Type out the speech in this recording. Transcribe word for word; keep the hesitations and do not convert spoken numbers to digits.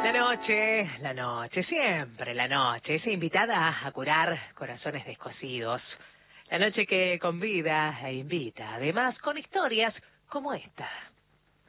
La noche, la noche, siempre la noche, es invitada a curar corazones descosidos. La noche que convida e invita, además con historias como esta.